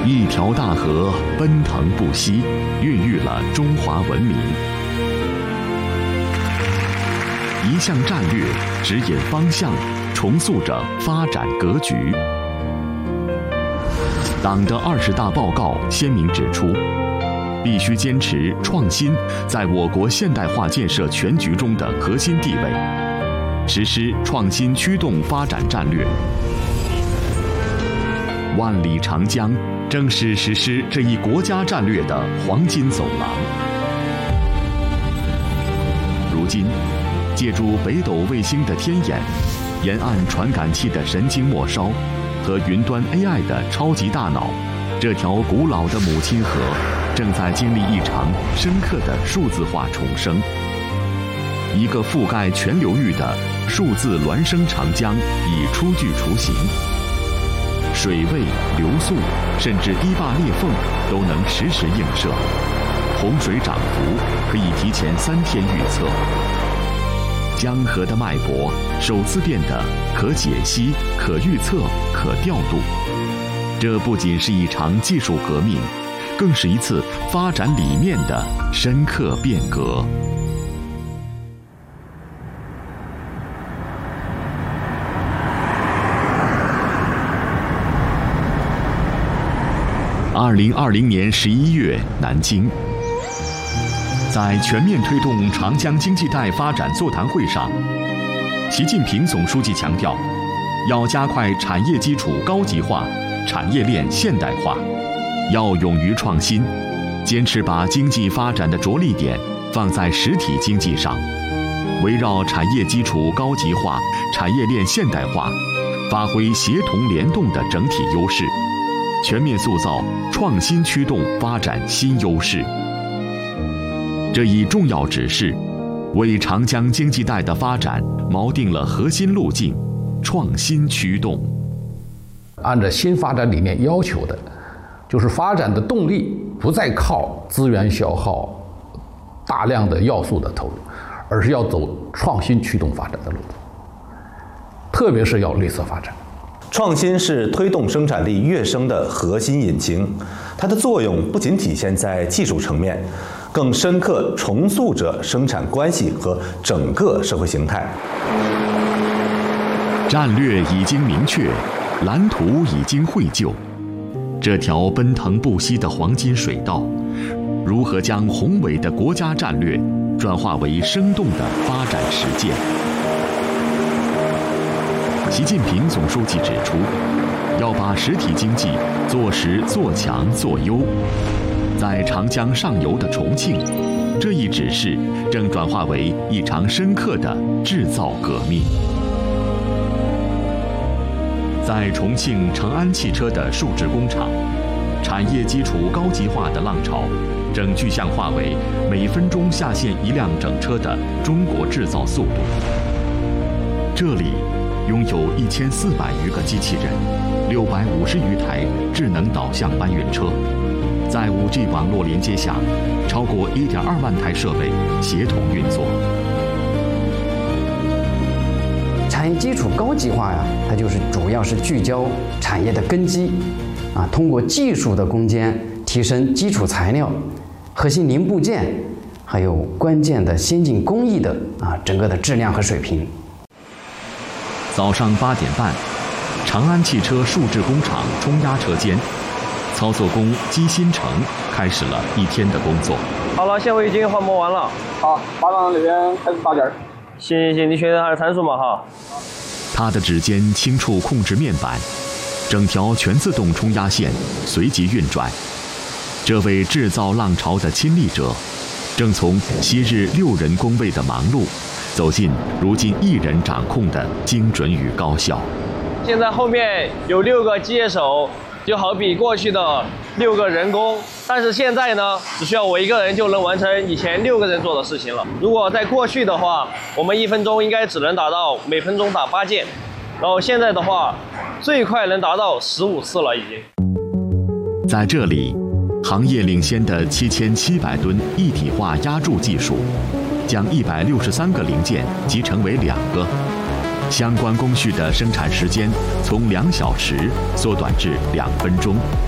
一条大河奔腾不息，孕育了中华文明。一项战略指引方向，重塑着发展格局。党的20大报告鲜明指出，必须坚持创新在我国现代化建设全局中的核心地位，实施创新驱动发展战略。万里长江正是实施这一国家战略的黄金走廊。如今，借助北斗卫星的天眼、沿岸传感器的神经末梢和云端 AI 的超级大脑，这条古老的母亲河正在经历一场深刻的数字化重生。一个覆盖全流域的数字孪生长江已初具雏形，水位、流速，甚至堤坝裂缝都能实时映射，洪水涨幅可以提前3天预测。江河的脉搏首次变得可解析、可预测、可调度。这不仅是一场技术革命，更是一次发展理念的深刻变革。2020年11月，南京。在全面推动长江经济带发展座谈会上，习近平总书记强调，要加快产业基础高级化、产业链现代化，要勇于创新，坚持把经济发展的着力点放在实体经济上，围绕产业基础高级化、产业链现代化，发挥协同联动的整体优势，全面塑造创新驱动发展新优势。这一重要指示，为长江经济带的发展锚定了核心路径，创新驱动。 按照新发展理念要求的，就是发展的动力不再靠资源消耗、大量的要素的投入，而是要走创新驱动发展的路子，特别是要绿色发展。 创新是推动生产力跃升的核心引擎，它的作用不仅体现在技术层面，更深刻重塑着生产关系和整个社会形态。 战略已经明确，蓝图已经绘就，这条奔腾不息的黄金水道，如何将宏伟的国家战略转化为生动的发展实践？习近平总书记指出，要把实体经济做实、做强、做优。在长江上游的重庆，这一指示正转化为一场深刻的制造革命。在重庆成安汽车的数制工厂，产业基础高级化的浪潮正具象化为每分钟下线1辆整车的中国制造速度。这里拥有1400余个机器人，650余台智能导向搬运车，在5G 网络连接下，超过1.2万台设备协同运作。 产业基础高级化呀，它主要是聚焦产业的根基，通过技术的攻坚，提升基础材料、核心零部件，还有关键的先进工艺的整个的质量和水平。 早上8点半，长安汽车数制工厂冲压车间，操作工姬新成开始了一天的工作。 好了，纤维已经环磨完了。 好，马上那边开始打件儿。 行，你确认还是参数嘛哈？ 他的指尖轻触控制面板，整条全自动冲压线随即运转。这位制造浪潮的亲历者，正从昔日6人工位的忙碌，走进如今1人掌控的精准与高效。 现在后面有6个机械手，就好比过去的6个人工，但是现在呢，只需要我1个人就能完成以前6个人做的事情了。如果在过去的话，我们1分钟应该只能达到每分钟打8件，然后现在的话，最快能达到15次了已经。 在这里，行业领先的7700吨一体化压铸技术，将163个零件集成为2个。相关工序的生产时间从2小时缩短至2分钟。